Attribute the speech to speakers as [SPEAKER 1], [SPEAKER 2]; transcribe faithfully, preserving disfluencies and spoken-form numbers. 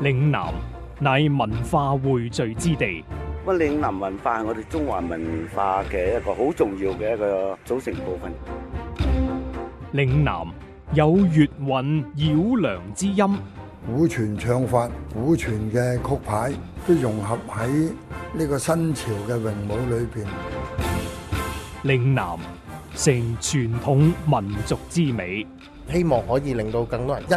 [SPEAKER 1] 嶺南乃文化匯聚之地。
[SPEAKER 2] 乜嶺南文化係我哋中華文化嘅一個好重要嘅一個組成部分。
[SPEAKER 1] 嶺南有粵韻繞梁之音，
[SPEAKER 3] 古傳唱法、古傳嘅曲牌都融合喺呢個新潮嘅詠舞裏邊。
[SPEAKER 1] 嶺南成傳統民族之美，
[SPEAKER 4] 希望可以令到更多人